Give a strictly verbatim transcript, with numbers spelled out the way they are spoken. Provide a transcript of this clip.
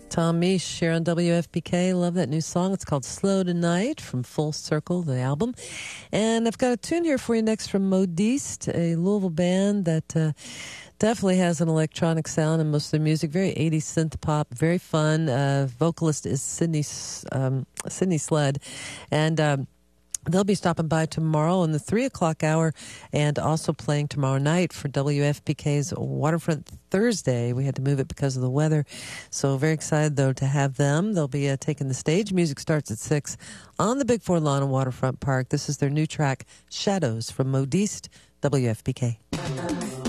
Tom Misch here on W F P K. Love that new song. It's called Slow Tonight from Full Circle, the album. And I've got a tune here for you next from Modiste, a Louisville band that uh, definitely has an electronic sound in most of their music. Very eighties synth pop, very fun. Uh, vocalist is Sydney, um, Sydney Sled. And um, they'll be stopping by tomorrow in the three o'clock hour and also playing tomorrow night for W F P K's Waterfront Thursday. We had to move it because of the weather. So very excited, though, to have them. They'll be uh, taking the stage. Music starts at six on the Big Four Lawn and Waterfront Park. This is their new track, Shadows, from Modiste, W F P K.